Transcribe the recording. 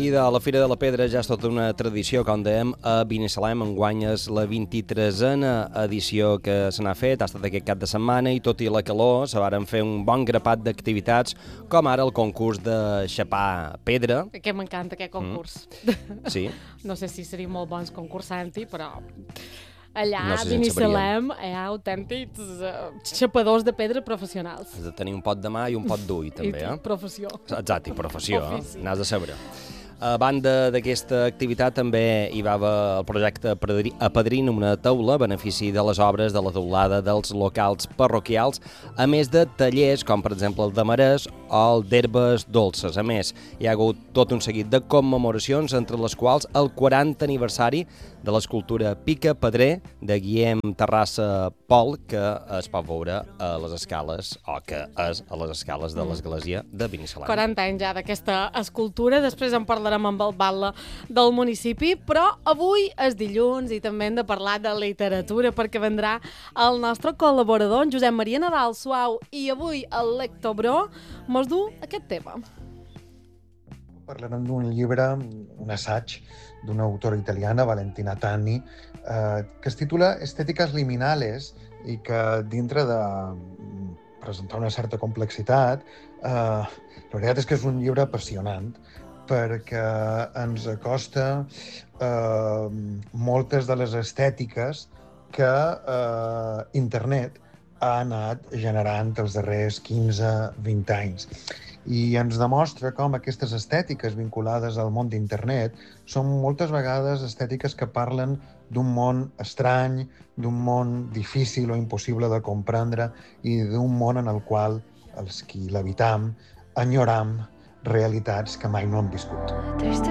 I de la Fira de la Pedra ja és tota una tradició, com dèiem, a Binissalem. Enguany és la 23a edició que se n'ha fet, ha estat aquest cap de setmana, i tot i la calor se varen fer un bon grapat d'activitats, com ara el concurs de xapar pedra. Que m'encanta aquest concurs. Sí. No sé si seria molt bons concursant-hi, però allà No a sé si en Binissalem hi ha autèntics xapadors de pedra professionals. Has de tenir un pot de mà i un pot d'ull, també, I professió. Exacte, i professió, Ofici. n'has de saber. A banda d'aquesta activitat també hi va haver el projecte Apadrina una taula a benefici de les obres de la teulada dels locals parroquials, a més de tallers com per exemple el de marès o el d'herbes dolces. A més, hi ha hagut tot un seguit de commemoracions, entre les quals el 40 aniversari de l'escultura Pica Pedrer de Guillem Terrassa Pol, que es pot veure a les escales, o que és a les escales de l'església de Binissalem. 40 anys ja d'aquesta escultura, després en parlarem amb el batlle del municipi, però avui és dilluns i també hem de parlar de literatura perquè vendrà el nostre col·laborador, en Josep Maria Nadal Suau, i avui el Lector Bro mos du aquest tema. Parlarem d'un llibre, un assaig d'una autora italiana, Valentina Tanni, que es titula Estètiques liminales i que dintre de presentar una certa complexitat, la veritat és que és un llibre apassionant perquè ens acosta moltes de les estètiques que internet ha anat generant els darrers 15-20 anys. I ens demostra com aquestes estètiques vinculades al món d'internet són moltes vegades estètiques que parlen d'un món estrany, d'un món difícil o impossible de comprendre i d'un món en el qual els qui l'habitam enyoram realitats que mai no hem viscut.